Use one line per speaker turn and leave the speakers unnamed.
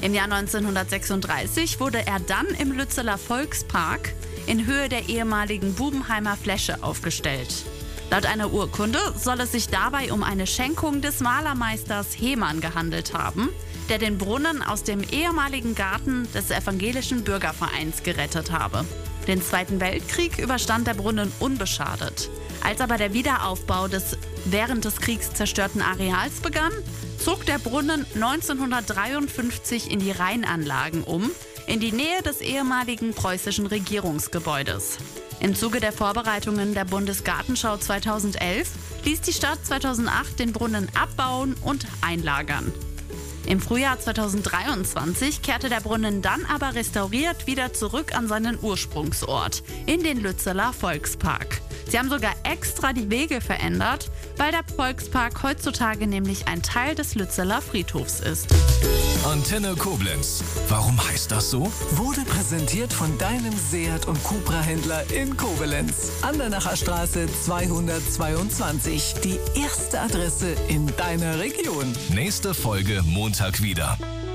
Im Jahr 1936 wurde er dann im Lützeler Volkspark in Höhe der ehemaligen Bubenheimer Fläche aufgestellt. Laut einer Urkunde soll es sich dabei um eine Schenkung des Malermeisters Hemann gehandelt haben, der den Brunnen aus dem ehemaligen Garten des evangelischen Bürgervereins gerettet habe. Den Zweiten Weltkrieg überstand der Brunnen unbeschadet. Als aber der Wiederaufbau des während des Kriegs zerstörten Areals begann, zog der Brunnen 1953 in die Rheinanlagen um, in die Nähe des ehemaligen preußischen Regierungsgebäudes. Im Zuge der Vorbereitungen der Bundesgartenschau 2011 ließ die Stadt 2008 den Brunnen abbauen und einlagern. Im Frühjahr 2023 kehrte der Brunnen dann aber restauriert wieder zurück an seinen Ursprungsort, in den Lützeler Volkspark. Sie haben sogar extra die Wege verändert, weil der Volkspark heutzutage nämlich ein Teil des Lützeler Friedhofs ist.
Antenne Koblenz. Warum heißt das so?
Wurde präsentiert von deinem Seat- und Cupra-Händler in Koblenz. Andernacher Straße 222. Die erste Adresse in deiner Region.
Nächste Folge Montag wieder.